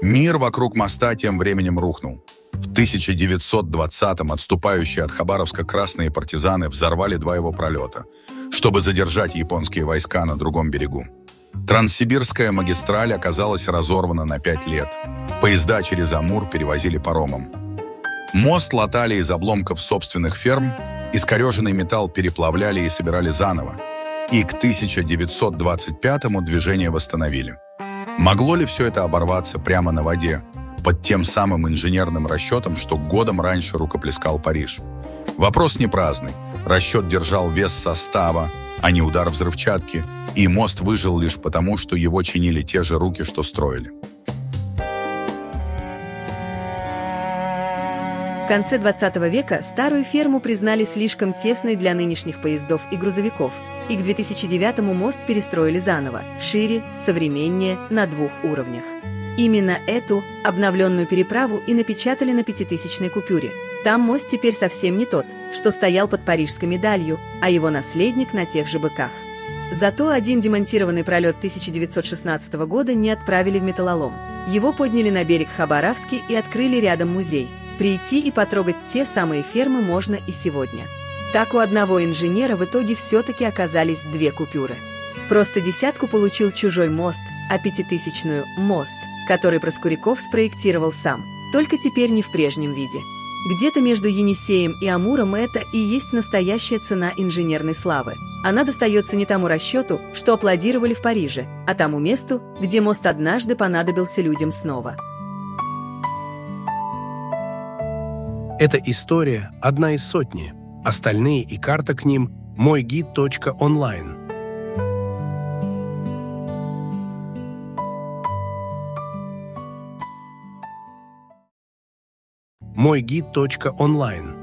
Мир вокруг моста тем временем рухнул. В 1920-м отступающие от Хабаровска красные партизаны взорвали 2 его пролета, чтобы задержать японские войска на другом берегу. Транссибирская магистраль оказалась разорвана на 5 лет. Поезда через Амур перевозили паромом. Мост латали из обломков собственных ферм, искореженный металл переплавляли и собирали заново. И к 1925-му движение восстановили. Могло ли все это оборваться прямо на воде, под тем самым инженерным расчетом, что годом раньше рукоплескал Париж? Вопрос не праздный. Расчет держал вес состава, а не удар взрывчатки, и мост выжил лишь потому, что его чинили те же руки, что строили. В конце 20 века старую ферму признали слишком тесной для нынешних поездов и грузовиков, и к 2009-му мост перестроили заново, шире, современнее, на 2 уровнях. Именно эту обновленную переправу и напечатали на 5000-й купюре. Там мост теперь совсем не тот, что стоял под парижской медалью, а его наследник на тех же быках. Зато один демонтированный пролет 1916 года не отправили в металлолом. Его подняли на берег Хабаровский и открыли рядом музей. Прийти и потрогать те самые фермы можно и сегодня. Так у одного инженера в итоге все-таки оказались 2 купюры. Просто 10-ку получил чужой мост, а 5000-ную – мост, который Проскуряков спроектировал сам, только теперь не в прежнем виде. Где-то между Енисеем и Амуром это и есть настоящая цена инженерной славы. Она достается не тому расчету, что аплодировали в Париже, а тому месту, где мост однажды понадобился людям снова. Эта история – одна из сотни. Остальные и карта к ним – мойгид.онлайн. мойгид.онлайн